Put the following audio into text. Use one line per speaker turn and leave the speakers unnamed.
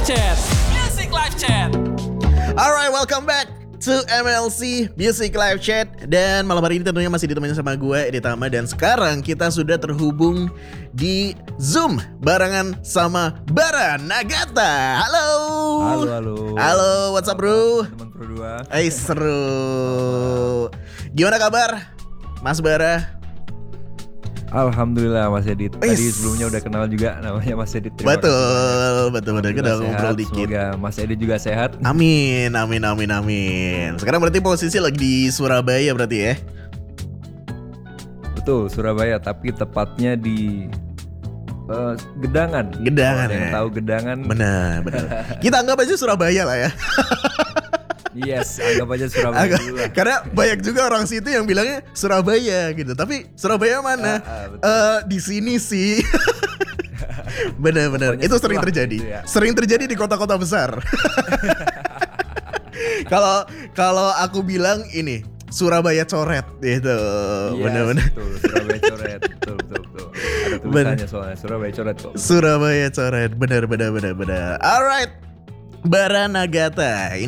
Chat. Music Live Chat.
Alright, welcome back to MLC Music Live Chat. Dan malam hari ini tentunya masih ditemani sama gue, Edi Tama. Dan sekarang kita sudah terhubung di Zoom barengan sama Bara Nagata. Halo. Halo, what's up bro?
Teman Pro 2.
Seru. Gimana kabar Mas Bara?
Alhamdulillah Mas Edit. Tadi sebelumnya udah kenal juga, namanya Mas Edit.
Betul. Kita ngobrol dikit.
Semoga Mas Edit juga sehat.
Amin. Sekarang berarti posisi lagi di Surabaya berarti ya?
Betul, Surabaya, tapi tepatnya di Gedangan.
Gedangan
Kalau yang
ya.
tahu Gedangan.
Benar. Kita anggap aja Surabaya lah ya.
Yes, anggap aja Surabaya dulu lah.
Karena banyak juga orang situ yang bilangnya Surabaya gitu. Tapi Surabaya mana? Di sini sih. Benar.
Pokoknya
Itu sering
setelah
terjadi.
gitu ya.
Sering terjadi di kota-kota besar. Kalau aku bilang ini Surabaya coret gitu.
Yes,
Benar.
betul, Surabaya coret. Betul. Ada tulisannya soalnya Surabaya coret kok.
Surabaya coret. Benar. Alright. Bara Nagata.